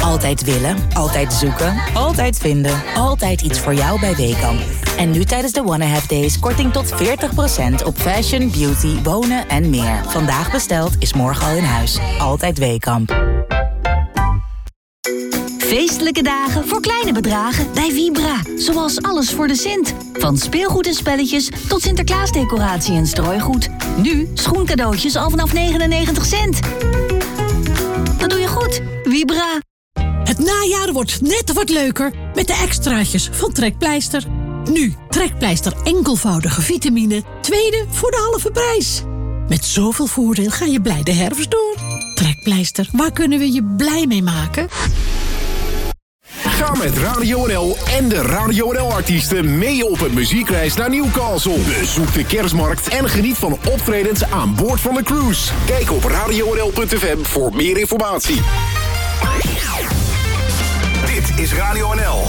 Altijd willen, altijd zoeken, altijd vinden, altijd iets voor jou bij WEKAMP. En nu tijdens de Wanna Have Days korting tot 40% op fashion, beauty, wonen en meer. Vandaag besteld is morgen al in huis. Altijd WEKAMP. Feestelijke dagen voor kleine bedragen bij Vibra. Zoals alles voor de Sint. Van speelgoed en spelletjes tot Sinterklaasdecoratie en strooigoed. Nu schoencadeautjes al vanaf 99 cent. Dat doe je goed, Vibra. Het najaar wordt net wat leuker met de extraatjes van Trekpleister. Nu Trekpleister enkelvoudige vitamine, tweede voor de halve prijs. Met zoveel voordeel ga je blij de herfst door. Trekpleister, waar kunnen we je blij mee maken? Ga met Radio NL en de Radio NL-artiesten mee op een muziekreis naar Newcastle. Bezoek de kerstmarkt en geniet van optredens aan boord van de cruise. Kijk op radionl.fm voor meer informatie. Dit is Radio NL.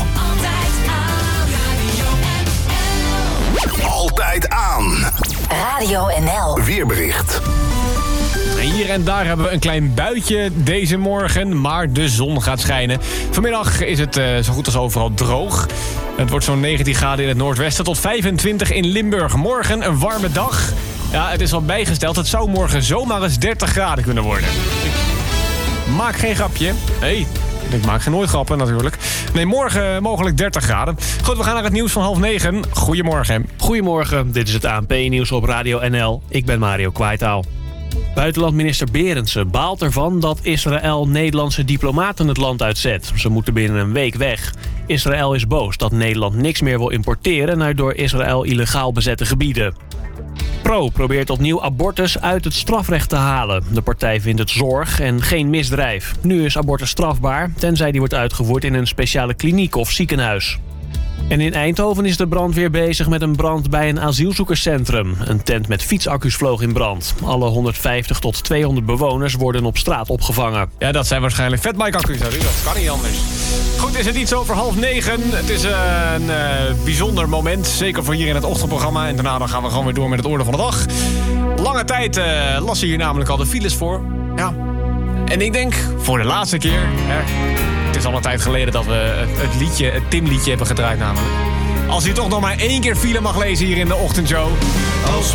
Altijd aan. Radio NL. Weerbericht. Hier en daar hebben we een klein buitje deze morgen, maar de zon gaat schijnen. Vanmiddag is het zo goed als overal droog. Het wordt zo'n 19 graden in het noordwesten tot 25 in Limburg. Morgen een warme dag. Ja, het is al bijgesteld. Het zou morgen zomaar eens 30 graden kunnen worden. Ik maak geen grapje. Nee, ik maak geen nooit grappen natuurlijk. Nee, morgen mogelijk 30 graden. Goed, we gaan naar het nieuws van 8:30. Goedemorgen. Goedemorgen, dit is het ANP-nieuws op Radio NL. Ik ben Mario Kwaitaal. Buitenlandminister Berendsen baalt ervan dat Israël Nederlandse diplomaten het land uitzet. Ze moeten binnen een week weg. Israël is boos dat Nederland niks meer wil importeren naar door Israël illegaal bezette gebieden. Pro probeert opnieuw abortus uit het strafrecht te halen. De partij vindt het zorg en geen misdrijf. Nu is abortus strafbaar, tenzij die wordt uitgevoerd in een speciale kliniek of ziekenhuis. En in Eindhoven is de brandweer bezig met een brand bij een asielzoekerscentrum. Een tent met fietsaccu's vloog in brand. Alle 150 tot 200 bewoners worden op straat opgevangen. Ja, dat zijn waarschijnlijk fatbike-accu's. Dat kan niet anders. Goed, is het iets over 8:30. Het is een bijzonder moment. Zeker voor hier in het ochtendprogramma. En daarna dan gaan we gewoon weer door met het orde van de dag. Lange tijd las je hier namelijk al de files voor. Ja. En ik denk, voor de laatste keer... Het is al een tijd geleden dat we het Tim-liedje hebben gedraaid namelijk. Als je toch nog maar 1 keer file mag lezen hier in de ochtendshow...